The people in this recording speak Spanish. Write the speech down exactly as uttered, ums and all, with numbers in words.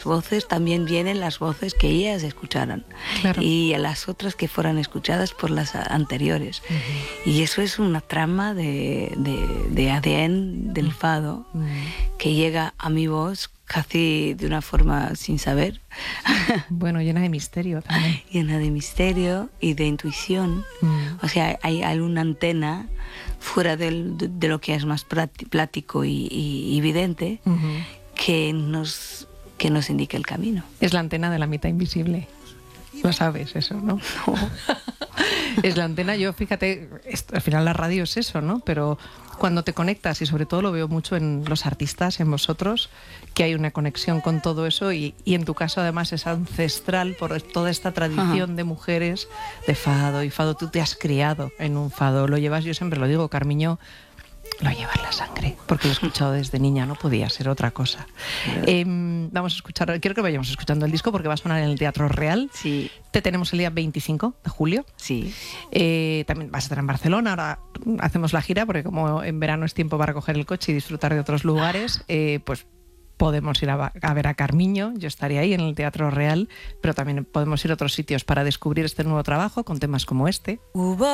las voces también vienen las voces que ellas escucharan, claro. Y las otras que fueran escuchadas por las anteriores. Uh-huh. Y eso es una trama de, de, de A D N del fado, uh-huh. que llega a mi voz casi de una forma sin saber. Bueno, llena de misterio también. Llena de misterio y de intuición. Uh-huh. O sea, hay, hay una antena fuera del, de, de lo que es más plático y, y evidente, uh-huh. que nos, que nos indica el camino. Es la antena de la mitad invisible. Lo sabes eso, ¿no? No. Es la antena, yo fíjate, esto, al final la radio es eso, ¿no? Pero cuando te conectas, y sobre todo lo veo mucho en los artistas, en vosotros, que hay una conexión con todo eso, y, y en tu caso además es ancestral por toda esta tradición, ajá. de mujeres de fado, y fado, tú te has criado en un fado, lo llevas, yo siempre lo digo, Carmiño, lo llevas la sangre, porque lo he escuchado desde niña, no podía ser otra cosa. Eh, vamos a escuchar, quiero que vayamos escuchando el disco porque va a sonar en el Teatro Real. Sí. Te tenemos el día veinticinco de julio. Sí. Eh, también vas a estar en Barcelona, ahora hacemos la gira porque como en verano es tiempo para coger el coche y disfrutar de otros lugares, eh, pues podemos ir a, a ver a Carmiño, yo estaré ahí en el Teatro Real, pero también podemos ir a otros sitios para descubrir este nuevo trabajo con temas como este.